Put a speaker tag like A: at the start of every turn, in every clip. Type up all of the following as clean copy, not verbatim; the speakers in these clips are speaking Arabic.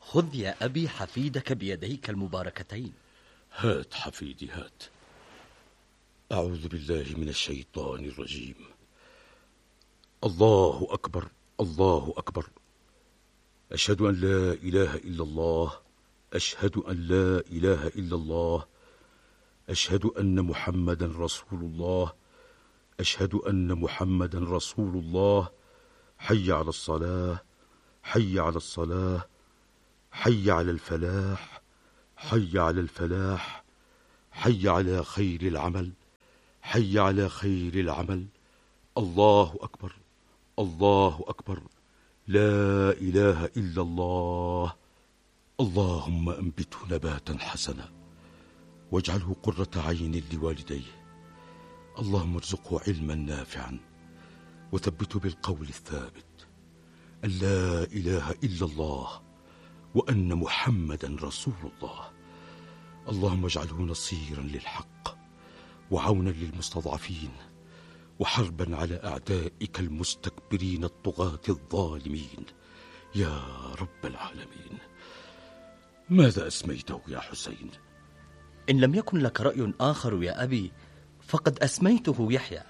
A: خذ يا أبي حفيدك بيديك المباركتين.
B: هات حفيدي هات. أعوذ بالله من الشيطان الرجيم. الله أكبر الله أكبر. أشهد أن لا إله إلا الله. أشهد أن لا إله إلا الله. أشهد أن محمدا رسول الله. أشهد أن محمدا رسول الله. حي على الصلاة حي على الصلاة حي على الفلاح حي على الفلاح حي على خير العمل حي على خير العمل. الله أكبر الله أكبر. لا إله إلا الله. اللهم أنبته نباتا حسنا واجعله قرة عين لوالديه. اللهم ارزقه علما نافعا وثبته بالقول الثابت أن لا إله إلا الله وأن محمدا رسول الله. اللهم اجعله نصيرا للحق وعونا للمستضعفين وحربا على أعدائك المستكبرين الطغاة الظالمين يا رب العالمين. ماذا أسميته يا حسين؟
A: إن لم يكن لك رأي آخر يا أبي فقد أسميته يحيى.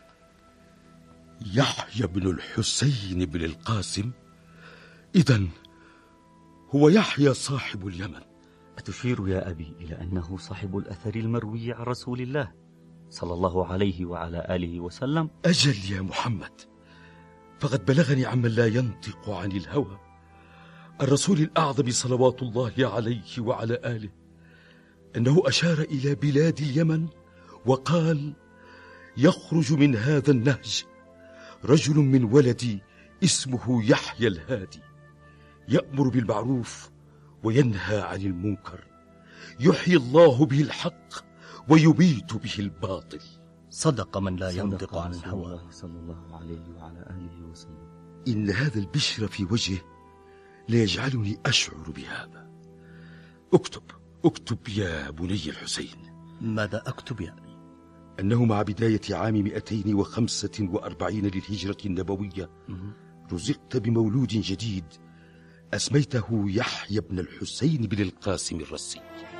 B: يحيى بن الحسين بن القاسم؟ إذن هو يحيى صاحب اليمن.
C: أتشير يا أبي إلى أنه صاحب الأثر المروي عن رسول الله صلى الله عليه وعلى آله وسلم؟
B: أجل يا محمد، فقد بلغني عمن لا ينطق عن الهوى الرسول الأعظم صلوات الله عليه وعلى آله أنه أشار إلى بلاد اليمن وقال: يخرج من هذا النهج رجل من ولدي اسمه يحيى الهادي، يأمر بالمعروف وينهى عن المنكر، يحيي الله به الحق ويبيت به الباطل.
A: صدق من لا ينطق عن الهوى
C: صلى الله عليه وعلى آله وسلم.
B: إن هذا البشر في وجهه ليجعلني أشعر بهذا. اكتب يا بني الحسين.
A: ماذا أكتب يا أبي؟
B: أنه مع بداية عام 245 للهجرة النبوية رزقت بمولود جديد أسميته يحيى بن الحسين بن القاسم الرسي.